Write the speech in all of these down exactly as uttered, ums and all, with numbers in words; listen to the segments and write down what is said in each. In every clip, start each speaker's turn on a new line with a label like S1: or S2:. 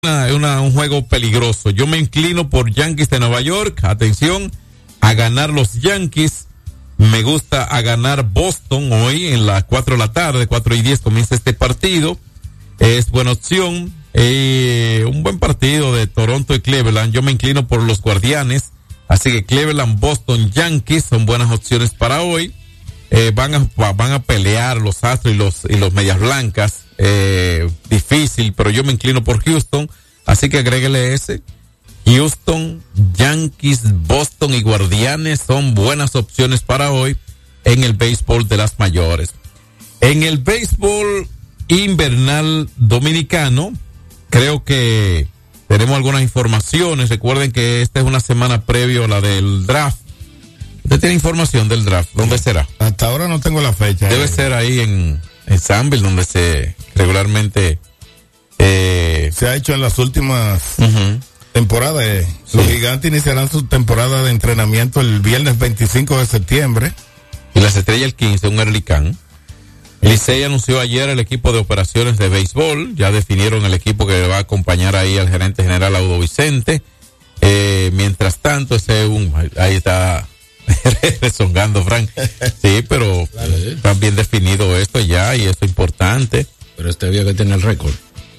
S1: Una, una, un juego peligroso. Yo me inclino por Yankees de Nueva York. Atención, a ganar los Yankees. Me gusta a ganar Boston hoy en las cuatro de la tarde, cuatro y diez comienza este partido. Es buena opción. Eh, un buen partido de Toronto y Cleveland. Yo me inclino por los Guardianes. Así que Cleveland, Boston, Yankees son buenas opciones para hoy. Eh, van a van a pelear los Astros y los y los Medias Blancas. Eh, difícil, pero yo me inclino por Houston. Así que agréguele ese. Houston, Yankees, Boston y Guardianes son buenas opciones para hoy en el béisbol de las mayores. En el béisbol invernal dominicano, creo que tenemos algunas informaciones. Recuerden que esta es una semana previo a la del draft. ¿Usted tiene información del draft? ¿Dónde será?
S2: Hasta ahora no tengo la fecha.
S1: Debe eh. ser ahí en, en Sanville, donde se regularmente eh,
S2: se ha hecho en las últimas
S1: uh-huh.
S2: temporadas. Eh. Sí. Los Gigantes iniciarán su temporada de entrenamiento el viernes veinticinco de septiembre.
S1: Y las Estrellas el quince, un early camp. Licey anunció ayer el equipo de operaciones de béisbol. Ya definieron el equipo que va a acompañar ahí al gerente general Audo Vicente. Eh, mientras tanto, ese un, ahí está rezongando, Frank. Sí, pero claro, eh, está bien definido esto ya y esto es importante.
S3: Pero este vio que tiene el récord.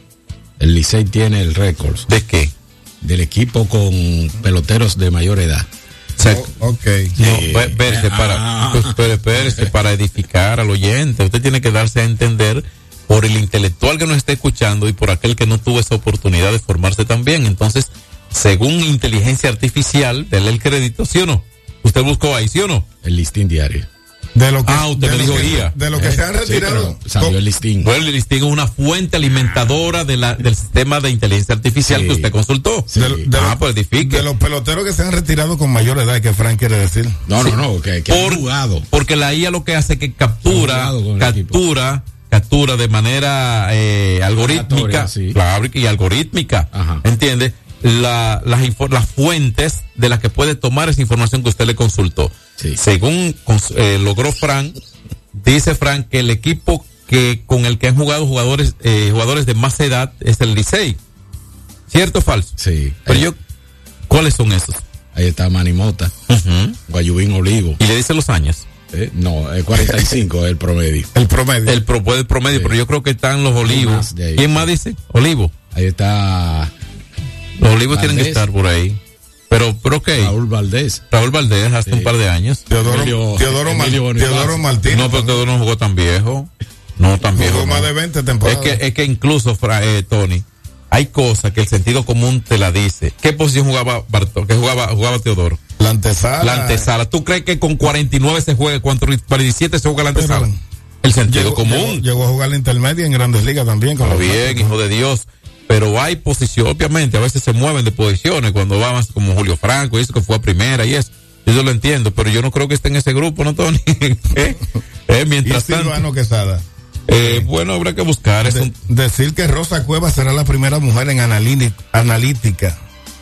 S3: El Licey tiene el récord.
S1: ¿De qué?
S3: Del equipo con peloteros de mayor edad.
S1: O sea,
S2: oh, ok.
S1: No, sí. Espérese, para,
S3: Ah.
S1: pues, espérese, para edificar al oyente. Usted tiene que darse a entender por el intelectual que nos está escuchando y por aquel que no tuvo esa oportunidad de formarse también. Entonces, según inteligencia artificial, dele el crédito, ¿sí o no? ¿Usted buscó ahí, sí o no?
S3: El listín diario.
S2: De lo que,
S1: ah, usted me dijo guía.
S2: De lo que
S3: eh,
S2: se han retirado.
S3: Sí, salió el listín.
S1: Bueno, el listín es una fuente alimentadora de la, del sistema de inteligencia artificial sí. que usted consultó.
S2: Sí. De, de
S1: ah,
S2: lo,
S1: pues edifique.
S2: De los peloteros que se han retirado con mayor edad, que Frank quiere decir.
S3: No,
S1: sí.
S3: no, no, que, que
S1: Por,
S3: han jugado.
S1: Porque la I A lo que hace es que captura, captura, captura de manera eh, algorítmica,
S3: sí.
S1: claro, y algorítmica, ¿entiende? La, las, las fuentes de las que puede tomar esa información que usted le consultó. Sí. Según eh, logró Frank, dice Frank que el equipo que con el que han jugado jugadores eh, jugadores de más edad es el Licey. ¿Cierto o falso?
S3: Sí.
S1: Pero yo, ¿cuáles son esos?
S3: Ahí está Manny Mota,
S1: uh-huh.
S3: Guayubín Olivo.
S1: ¿Y le dice los años?
S3: Eh, no, es cuarenta y cinco el promedio.
S2: El promedio.
S1: El, pro, el promedio, sí. Pero yo creo que están los Olivos. ¿Quién más dice? Olivo.
S3: Ahí está...
S1: Los Olivos Valdés. Tienen que estar por ahí. Pero, pero ok.
S3: Raúl Valdés.
S1: Raúl Valdés, hace sí. un par de años.
S2: Teodoro,
S3: Emilio,
S2: Teodoro,
S3: Emilio
S2: Mal, Teodoro Martínez.
S1: No, pero Teodoro no jugó tan viejo. No tan viejo.
S2: Jugó
S1: no.
S2: más de veinte temporadas.
S1: Es que, es que incluso, eh, Tony, hay cosas que el sentido común te la dice. ¿Qué posición jugaba Bartol? ¿Qué jugaba, jugaba Teodoro?
S2: La antesala.
S1: La antesala. ¿Tú crees que con cuarenta y nueve se juega, cuarenta y siete se juega la antesala? Pero, el sentido
S2: llegó,
S1: común.
S2: Llegó, llegó a jugar la intermedia en Grandes Ligas también. Con
S1: Está bien, hijo de Dios. Pero hay posiciones, obviamente, a veces se mueven de posiciones cuando va más como Julio Franco, y eso que fue a primera y eso. Yo lo entiendo, pero yo no creo que esté en ese grupo, ¿no, Tony? ¿Eh? ¿Eh? Mientras
S2: ¿Y Silvano
S1: tanto,
S2: Quesada?
S1: Eh, bueno, habrá que buscar.
S2: De,
S1: un...
S2: Decir que Rosa Cuevas será la primera mujer en analítica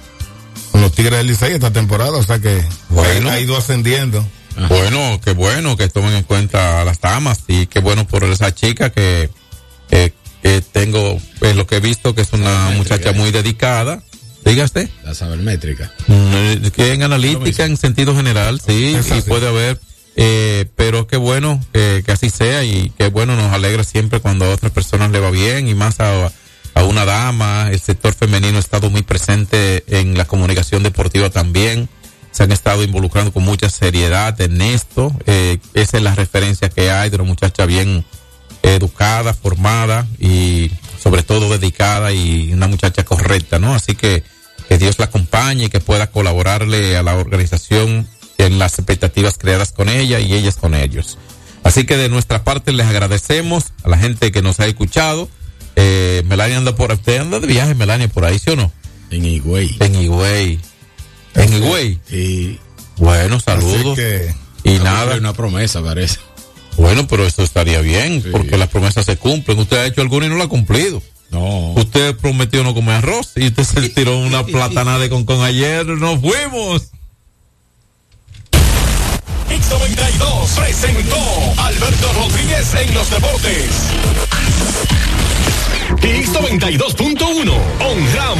S2: con los Tigres del Licey esta temporada, o sea que bueno, ha ido ascendiendo.
S1: Ajá. Bueno, qué bueno que tomen en cuenta a las damas y qué bueno por esa chica que... Eh, que tengo, pues, lo que he visto que es una muchacha muy dedicada. Dígaste.
S3: La sabermétrica.
S1: Mm, que en analítica en sentido general, sí, y puede haber, eh, pero qué bueno que, que así sea y qué bueno, nos alegra siempre cuando a otras personas le va bien y más a, a una dama. El sector femenino ha estado muy presente en la comunicación deportiva también. Se han estado involucrando con mucha seriedad en esto. Eh, esa es la referencia que hay de una muchacha bien educada, formada y sobre todo dedicada y una muchacha correcta, ¿no? Así que que Dios la acompañe y que pueda colaborarle a la organización en las expectativas creadas con ella y ellas con ellos. Así que de nuestra parte les agradecemos a la gente que nos ha escuchado. Eh, Melania anda por, ¿usted anda de viaje, Melania, por ahí, sí o no?
S3: En Higüey.
S1: En Higüey. En Higüey.
S3: Sí.
S1: Bueno, saludos.
S2: Que,
S1: y nada.
S3: Una promesa, parece.
S1: Bueno, pero eso estaría bien,
S3: sí.
S1: Porque las promesas se cumplen. Usted ha hecho alguna y no la ha cumplido.
S3: No.
S1: Usted prometió no comer arroz y usted se tiró una platanada de con con ayer. ¡Nos fuimos!
S4: X noventa y dos presentó Alberto Rodríguez en los deportes. X noventa y dos punto uno. Honramos